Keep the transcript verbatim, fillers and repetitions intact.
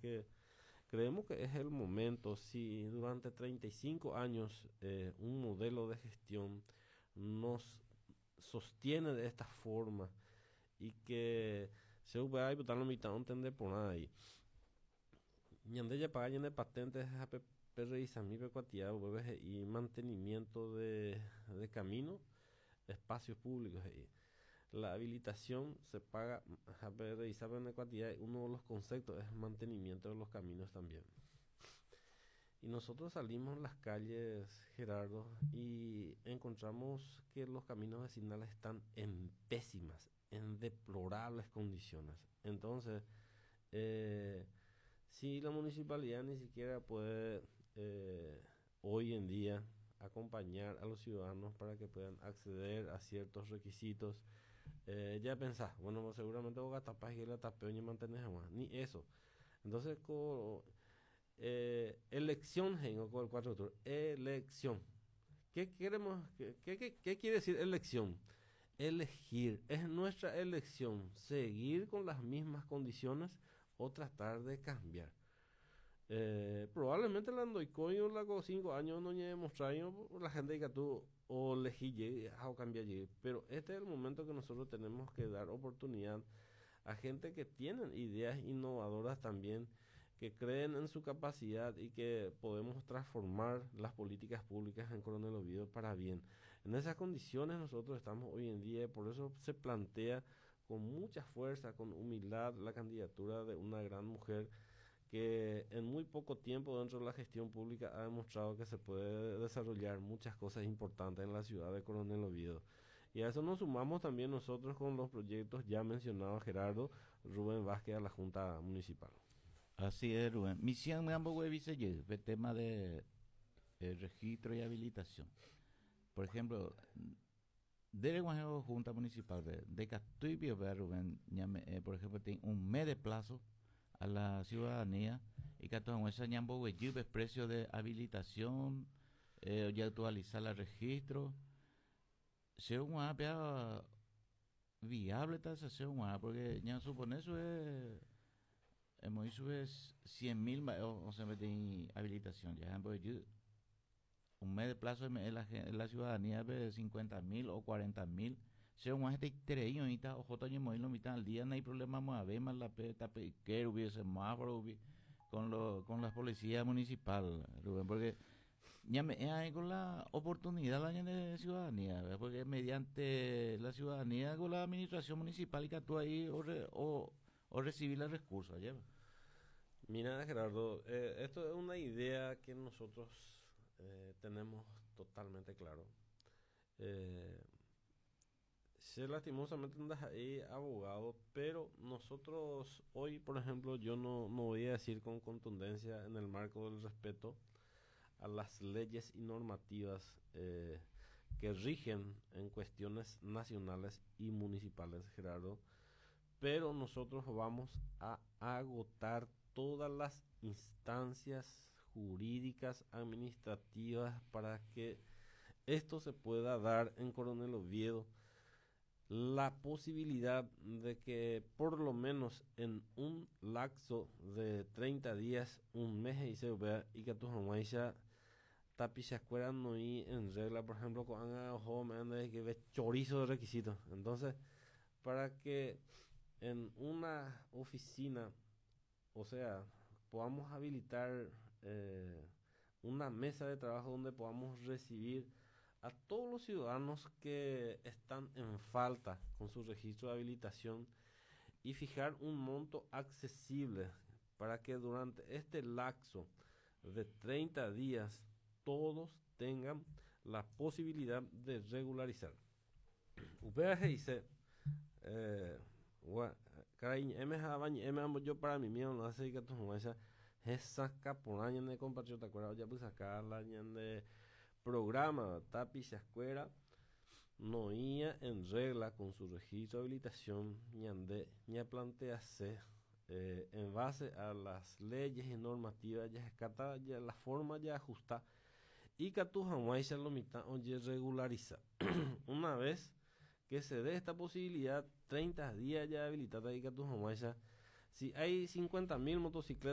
que creemos que es el momento, si durante treinta y cinco años eh, un modelo de gestión nos sostiene de esta forma y que se va a votar la mitad, no entender por nada ahí. Ñande ya paga de patentes a revisamiento y mantenimiento de, de camino, espacios públicos ahí. La habilitación se paga, revisar uno de los conceptos es mantenimiento de los caminos también. Y nosotros salimos a las calles, Gerardo, y encontramos que los caminos vecinales están en pésimas, en deplorables condiciones. Entonces, eh, si la municipalidad ni siquiera puede eh, hoy en día acompañar a los ciudadanos para que puedan acceder a ciertos requisitos, eh, ya pensás, bueno, pues seguramente vos tapás y la tapeo y mantenés más, ni eso. Entonces, co, eh, elección, con el cuatro tour, elección. ¿Qué queremos? Qué, qué, qué, ¿Qué quiere decir elección? Elegir, es nuestra elección, seguir con las mismas condiciones o tratar de cambiar. Eh, probablemente la andoicoy o la cinco años no lleve mostrario la gente que tú o elegí o cambiar, pero este es el momento que nosotros tenemos que dar oportunidad a gente que tienen ideas innovadoras también, que creen en su capacidad y que podemos transformar las políticas públicas en Coronel Oviedo para bien. En esas condiciones nosotros estamos hoy en día, por eso se plantea con mucha fuerza, con humildad, la candidatura de una gran mujer que en muy poco tiempo dentro de la gestión pública ha demostrado que se puede desarrollar muchas cosas importantes en la ciudad de Coronel Oviedo. Y a eso nos sumamos también nosotros con los proyectos ya mencionados, Gerardo, Rubén Vázquez a la Junta Municipal. Así es, Rubén. Misión de ambos dice el tema de eh, registro y habilitación. Por ejemplo, de la Junta Municipal de, de Castuipio, Rubén, eh, por ejemplo, tiene un mes de plazo a la ciudadanía y que todo ese ñambo el precio de habilitación, eh, ya actualizar el registro. Ser un apia viable tal ser un porque ya supone eso es hemos hecho es cien mil o se mete en habilitación ya porque un mes de plazo en la, en la ciudadanía de cincuenta mil o cuarenta mil ser un gente treino y tal ojo taño lo mitad al día no hay problema más a ver más la peta que hubiese semáforo con lo con la policía municipal Rubén porque ya me hay con la oportunidad la de ciudadanía ¿verdad? Porque mediante la ciudadanía con la administración municipal que actúa ahí o, re, o, o recibir los recursos ¿ya? Mira Gerardo, eh, esto es una idea que nosotros eh, tenemos totalmente claro. Eh, Sí, lastimosamente andas ahí abogado, pero nosotros hoy, por ejemplo, yo no, no voy a decir con contundencia en el marco del respeto a las leyes y normativas eh, que rigen en cuestiones nacionales y municipales, Gerardo, pero nosotros vamos a agotar todas las instancias jurídicas, administrativas, para que esto se pueda dar en Coronel Oviedo. La posibilidad de que por lo menos en un lapso de treinta días, un mes y se vea y que tu jamaica tapiza escuela no y en regla, por ejemplo, con ojo me que ve chorizo de requisitos. Entonces, para que en una oficina, o sea, podamos habilitar eh, una mesa de trabajo donde podamos recibir a todos los ciudadanos que están en falta con su registro de habilitación y fijar un monto accesible para que durante este lapso de treinta días todos tengan la posibilidad de regularizar. U P G dice, eh, cariño, M M yo para mi mío no hace que tu mujer esa caponaña de compatriota, acuerdo ya pues acá la de programa tapiz escuela no ia en regla con su registro de habilitación ñande ña plantease eh, en base a las leyes y normativas ya escata ya la forma ya ajusta y que tu jamás lo mitad oye regulariza una vez que se dé esta posibilidad treinta días ya habilitada y que tu jamás si hay cincuenta mil motocicletas